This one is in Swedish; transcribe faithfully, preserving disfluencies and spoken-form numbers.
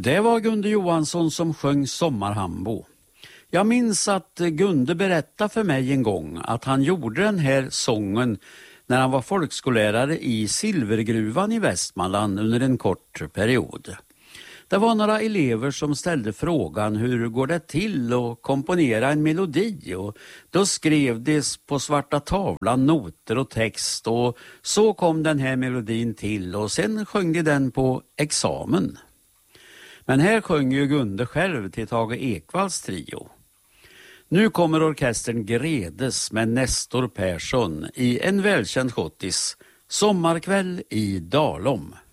Det var Gunde Johansson som sjöng Sommarhambo. Jag minns att Gunde berättade för mig en gång att han gjorde den här sången när han var folkskollärare i Silvergruvan i Västmanland under en kort period. Det var några elever som ställde frågan hur går det till att komponera en melodi, och då skrev det på svarta tavlan noter och text, och så kom den här melodin till och sen sjöng de den på examen. Men här sjöng ju Gunde själv till Tage Ekvalls trio. Nu kommer orkestern Gredes med Nestor Persson i en välkänd schottis, Sommarkväll i Dalom.